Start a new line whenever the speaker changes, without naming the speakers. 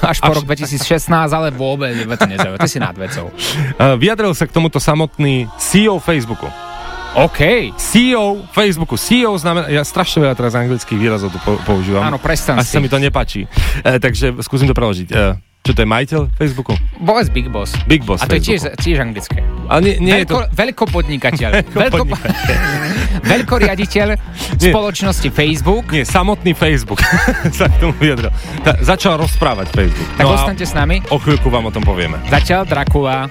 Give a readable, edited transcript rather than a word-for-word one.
Až po rok 2016, ale vôbec to nezaujíma, ty si nad vecou.
Vyjadril sa k tomuto samotný CEO Facebooku.
OK.
CEO Facebooku. CEO znamená, ja strašne veľa teraz anglických výrazov tu používam.
Áno, prestan
si. Asi sa mi to nepáči. Takže skúsim to preložiť. Čo to je majiteľ Facebooku?
Boss, Big Boss.
Big Boss.
A to je tiež anglické.
Ale nie je to...
Veľkopodnikateľ. Veľkoriaditeľ spoločnosti Facebook.
Nie, samotný Facebook sa k tomu vyjadril. Začal rozprávať Facebook.
Tak ostaňte s nami.
O chvíľku vám o tom povieme.
Začal Dracula.